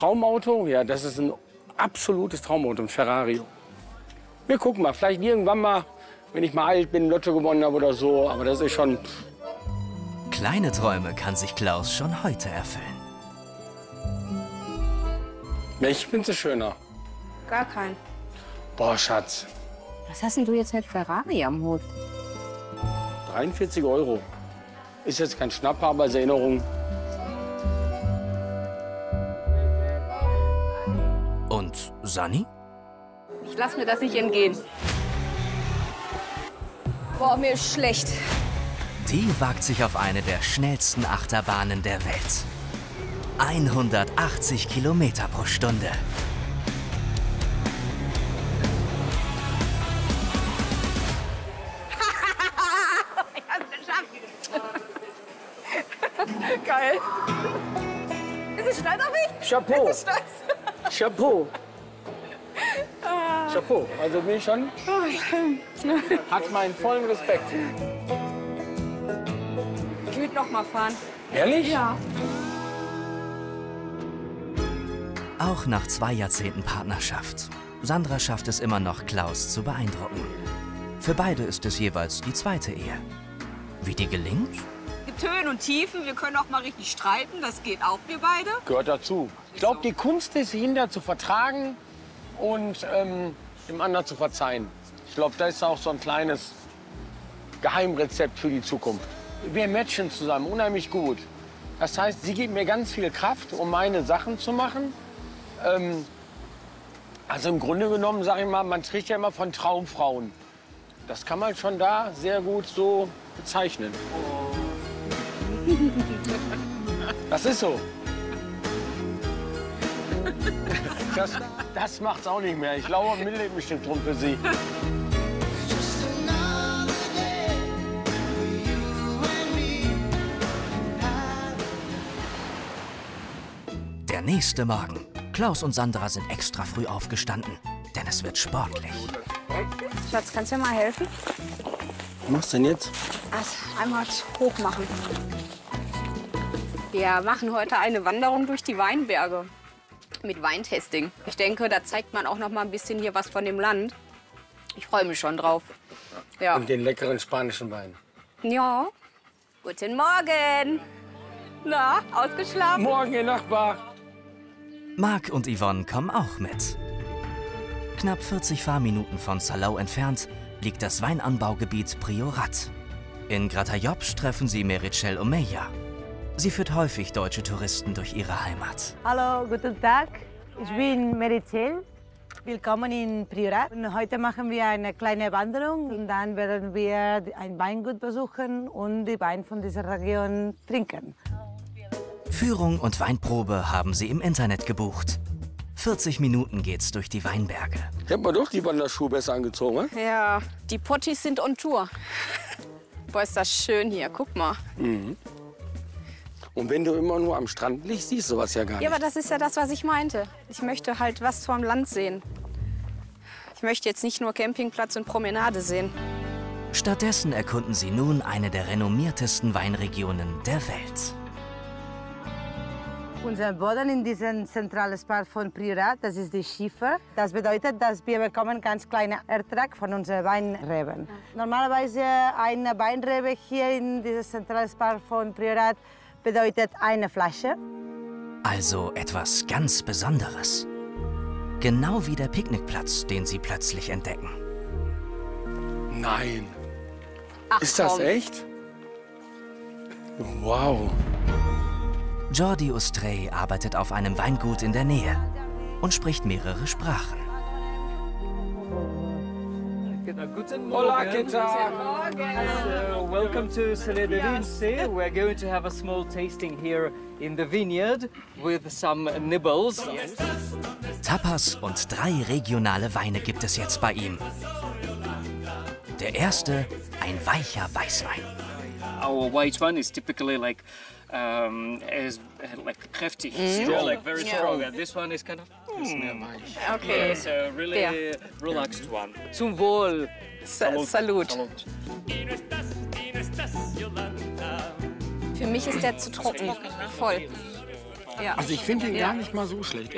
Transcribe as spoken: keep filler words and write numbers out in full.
Traumauto, ja, das ist ein absolutes Traumauto, ein Ferrari. Wir gucken mal, vielleicht irgendwann mal, wenn ich mal alt bin, Lotto gewonnen habe oder so, aber das ist schon... Kleine Träume kann sich Klaus schon heute erfüllen. Welche findest du schöner? Gar keinen. Boah, Schatz. Was hast denn du jetzt mit Ferrari am Hut? dreiundvierzig Euro. Ist jetzt kein Schnapper, aber als Erinnerung. Und Sunny? Ich lass mir das nicht entgehen. Boah, mir ist schlecht. Die wagt sich auf eine der schnellsten Achterbahnen der Welt. hundertachtzig Kilometer pro Stunde. Ich hab's geschafft. Geil. Ist sie stolz auf mich? Chapeau. Ist sie stolz? Chapeau. Chapeau. Also bin ich schon... Hat meinen vollen Respekt. Ich würde noch mal fahren. Ehrlich? Ja. Auch nach zwei Jahrzehnten Partnerschaft. Sandra schafft es immer noch, Klaus zu beeindrucken. Für beide ist es jeweils die zweite Ehe. Wie die gelingt? Es gibt Höhen und Tiefen. Wir können auch mal richtig streiten. Das geht auch, wir beide. Gehört dazu. Ich glaube, die Kunst ist, hinter zu vertragen und ähm, dem anderen zu verzeihen. Ich glaube, da ist auch so ein kleines Geheimrezept für die Zukunft. Wir matchen zusammen unheimlich gut. Das heißt, sie gibt mir ganz viel Kraft, um meine Sachen zu machen. Ähm, also im Grunde genommen, sage ich mal, man spricht ja immer von Traumfrauen. Das kann man schon da sehr gut so bezeichnen. Das ist so. Das, das macht's auch nicht mehr. Ich glaube, Mittel lebt bestimmt drum für sie. Der nächste Morgen. Klaus und Sandra sind extra früh aufgestanden, denn es wird sportlich. Schatz, kannst du mir mal helfen? Was machst du denn jetzt? Das einmal hoch machen. Wir machen heute eine Wanderung durch die Weinberge mit Weintesting. Ich denke, da zeigt man auch noch mal ein bisschen hier was von dem Land. Ich freue mich schon drauf. Ja. Und den leckeren spanischen Wein. Ja. Guten Morgen. Na, ausgeschlafen? Morgen, ihr Nachbar. Marc und Yvonne kommen auch mit. Knapp vierzig Fahrminuten von Salou entfernt liegt das Weinanbaugebiet Priorat. In Gratajobs treffen sie Meritxell Omeya. Sie führt häufig deutsche Touristen durch ihre Heimat. Hallo, guten Tag. Ich bin Meritxell. Willkommen in Priorat. Und heute machen wir eine kleine Wanderung und dann werden wir ein Weingut besuchen und die Wein von dieser Region trinken. Führung und Weinprobe haben sie im Internet gebucht. vierzig Minuten geht's durch die Weinberge. Hätten wir doch die Wanderschuhe besser angezogen, ne? Ja, die Potties sind on Tour. Boah, ist das schön hier. Guck mal. Mhm. Und wenn du immer nur am Strand liegst, siehst du sowas ja gar nicht. Ja, aber das ist ja das, was ich meinte. Ich möchte halt was vom Land sehen. Ich möchte jetzt nicht nur Campingplatz und Promenade sehen. Stattdessen erkunden sie nun eine der renommiertesten Weinregionen der Welt. Unser Boden in diesem zentralen Park von Priorat, das ist die Schiefer. Das bedeutet, dass wir bekommen ganz kleinen Ertrag von unseren Weinreben. Normalerweise eine Weinrebe hier in diesem zentralen Park von Priorat bedeutet eine Flasche. Also etwas ganz Besonderes. Genau wie der Picknickplatz, den sie plötzlich entdecken. Nein. Ach, Ist das komm. echt? Wow. Jordi Ustrey arbeitet auf einem Weingut in der Nähe und spricht mehrere Sprachen. Guten Hola, Morgen. ¿qué tal? So, welcome to Saler de Vinci. We're going to have a small tasting here in the vineyard with some nibbles. Tapas und drei regionale Weine gibt es jetzt bei ihm. Der erste, ein weicher Weißwein. Our white one is typically like um, is uh, like kräftig, yeah, like very Yeah. strong. And this one is kind of Okay. yeah, so really Der. relaxed one. Zum Wohl. Sa Salut. Salut. Für mich ist der zu trocken. Voll. Ja. Also ich finde ihn gar nicht mal so schlecht.